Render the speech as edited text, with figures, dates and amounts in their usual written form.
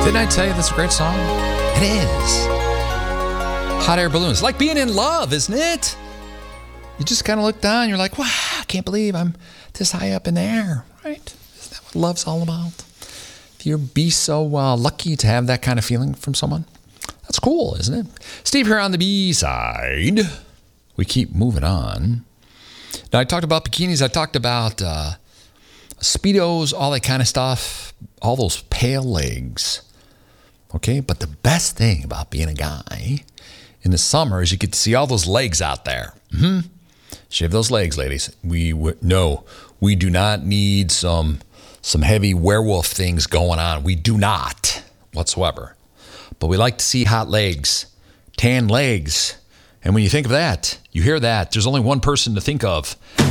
Didn't I tell you that's a great song? It is. Hot air balloons. Like being in love, isn't it? You just kind of look down, you're like, wow, I can't believe I'm this high up in the air, right? Isn't that what love's all about? If you be so lucky to have that kind of feeling from someone, that's cool, isn't it? Steve here on the B-side. We keep moving on. Now, I talked about bikinis. I talked about Speedos, all that kind of stuff, all those pale legs. Okay, but the best thing about being a guy in the summer is you get to see all those legs out there. Shave those legs, ladies. We do not need some heavy werewolf things going on. We do not whatsoever. But we like to see hot legs, tan legs. And when you think of that, you hear that, there's only one person to think of.